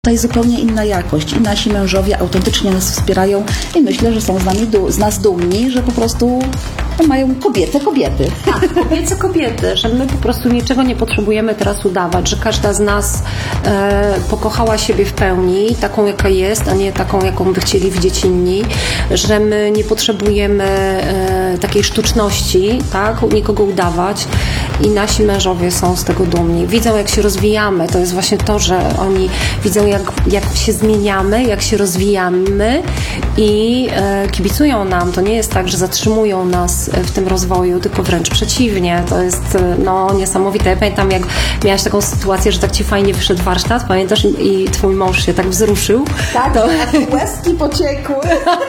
To jest zupełnie inna jakość i nasi mężowie autentycznie nas wspierają i myślę, że są z nas dumni, że po prostu mają kobiety. Tak, kobiety, że my po prostu niczego nie potrzebujemy teraz udawać, że każda z nas pokochała siebie w pełni, taką jaka jest, a nie taką, jaką by chcieli widzieć inni, że my nie potrzebujemy takiej sztuczności, tak, nikogo udawać i nasi mężowie są z tego dumni. Widzą, jak się rozwijamy, to jest właśnie to, że oni widzą, jak się zmieniamy, jak się rozwijamy i kibicują nam. To nie jest tak, że zatrzymują nas w tym rozwoju, tylko wręcz przeciwnie. To jest niesamowite. Ja pamiętam, jak miałaś taką sytuację, że tak ci fajnie wyszedł warsztat, pamiętasz? I twój mąż się tak wzruszył. Tak, łezki pociekły.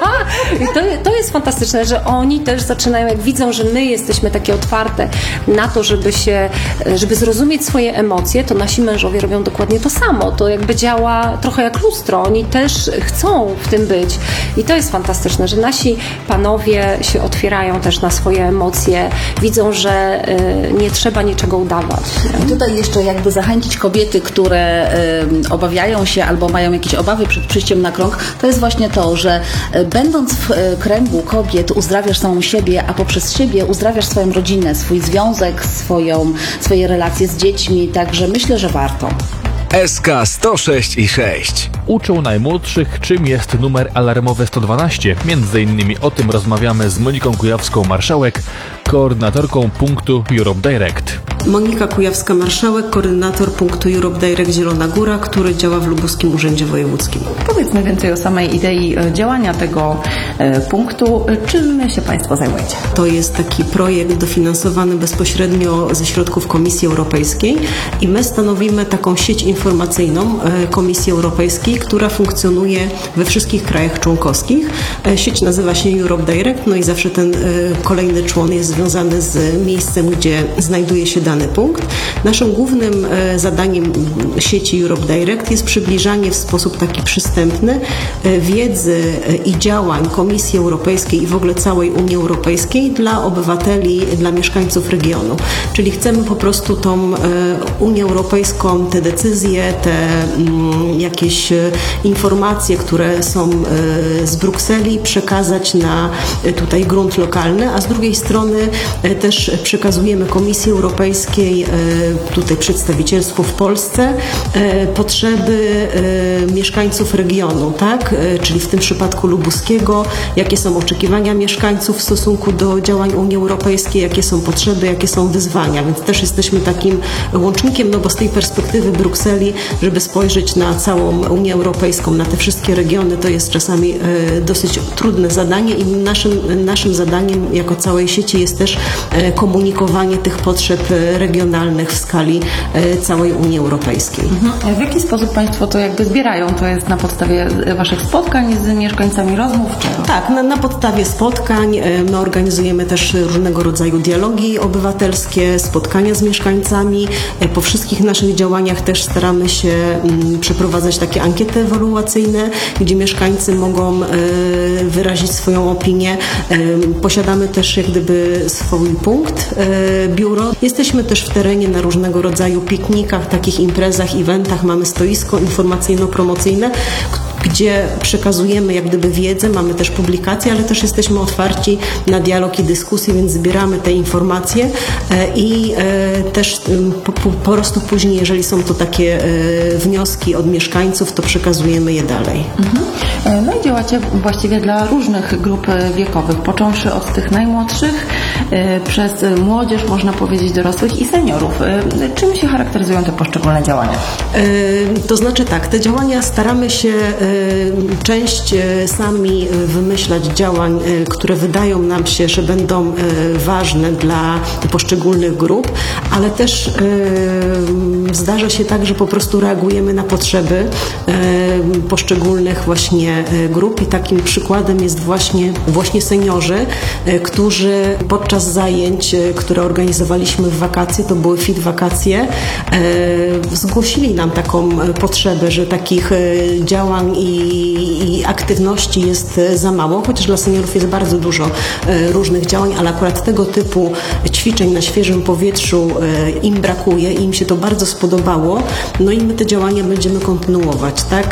I to jest fantastyczne, że oni też zaczynają, jak widzą, że my jesteśmy takie otwarte na to, żeby zrozumieć swoje emocje, to nasi mężowie robią dokładnie to samo. To jakby działa trochę jak lustro. Oni też chcą w tym być. I to jest fantastyczne, że nasi panowie się otwierają też na swoje emocje, widzą, że nie trzeba niczego udawać. I tutaj jeszcze jakby zachęcić kobiety, które obawiają się albo mają jakieś obawy przed przyjściem na krąg, to jest właśnie to, że będąc w kręgu kobiet uzdrawiasz samą siebie, a poprzez siebie uzdrawiasz swoją rodzinę, swój związek, swoje relacje z dziećmi, także myślę, że warto. SK 106,6. Uczą najmłodszych, czym jest numer alarmowy 112. Między innymi o tym rozmawiamy z Moniką Kujawską-Marszałek, koordynatorką punktu Europe Direct. Monika Kujawska-Marszałek, koordynator punktu Europe Direct Zielona Góra, który działa w Lubuskim Urzędzie Wojewódzkim. Powiedzmy więcej o samej idei działania tego punktu. Czym się Państwo zajmujecie? To jest taki projekt dofinansowany bezpośrednio ze środków Komisji Europejskiej i my stanowimy taką sieć informacyjną Komisji Europejskiej, która funkcjonuje we wszystkich krajach członkowskich. Sieć nazywa się Europe Direct, no i zawsze ten kolejny człon jest związany z miejscem, gdzie znajduje się dany punkt. Naszym głównym zadaniem sieci Europe Direct jest przybliżanie w sposób taki przystępny wiedzy i działań Komisji Europejskiej i w ogóle całej Unii Europejskiej dla obywateli, dla mieszkańców regionu. Czyli chcemy po prostu tą Unię Europejską, te decyzje, te jakieś informacje, które są z Brukseli, przekazać na tutaj grunt lokalny, a z drugiej strony też przekazujemy Komisji Europejskiej, tutaj przedstawicielstwu w Polsce, potrzeby mieszkańców regionu, tak? Czyli w tym przypadku lubuskiego, jakie są oczekiwania mieszkańców w stosunku do działań Unii Europejskiej, jakie są potrzeby, jakie są wyzwania, więc też jesteśmy takim łącznikiem, no bo z tej perspektywy Brukseli, żeby spojrzeć na całą Unię Europejską, na te wszystkie regiony, to jest czasami dosyć trudne zadanie i naszym zadaniem jako całej sieci jest też komunikowanie tych potrzeb regionalnych w skali całej Unii Europejskiej. W jaki sposób Państwo to jakby zbierają? To jest na podstawie Waszych spotkań z mieszkańcami, rozmów? Czy... Tak, na podstawie spotkań my organizujemy też różnego rodzaju dialogi obywatelskie, spotkania z mieszkańcami. Po wszystkich naszych działaniach też staramy się przeprowadzać takie ankiety ewaluacyjne, gdzie mieszkańcy mogą wyrazić swoją opinię. Posiadamy też jak gdyby swój punkt, biuro. Jesteśmy też w terenie na różnego rodzaju piknikach, takich imprezach, eventach. Mamy stoisko informacyjno-promocyjne, gdzie przekazujemy jak gdyby wiedzę, mamy też publikacje, ale też jesteśmy otwarci na dialog i dyskusję, więc zbieramy te informacje i też po prostu później, jeżeli są to takie wnioski od mieszkańców, to przekazujemy je dalej. No i działacie właściwie dla różnych grup wiekowych, począwszy od tych najmłodszych, przez młodzież, można powiedzieć, dorosłych i seniorów. Czym się charakteryzują te poszczególne działania? To znaczy tak, te działania staramy się część sami wymyślać działań, które wydają nam się, że będą ważne dla poszczególnych grup, ale też zdarza się tak, że po prostu reagujemy na potrzeby poszczególnych właśnie grup i takim przykładem jest właśnie seniorzy, którzy podczas zajęć, które organizowaliśmy w wakacje, to były FIT wakacje, zgłosili nam taką potrzebę, że takich działań i aktywności jest za mało, chociaż dla seniorów jest bardzo dużo różnych działań, ale akurat tego typu ćwiczeń na świeżym powietrzu im brakuje i im się to bardzo spodobało, no i my te działania będziemy kontynuować, tak?